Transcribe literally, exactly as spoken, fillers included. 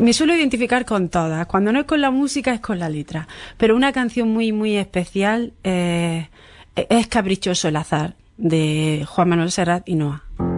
Me suelo identificar con todas. Cuando no es con la música, es con la letra. Pero una canción muy, muy especial eh, es Caprichoso el azar, de Juan Manuel Serrat y Noa.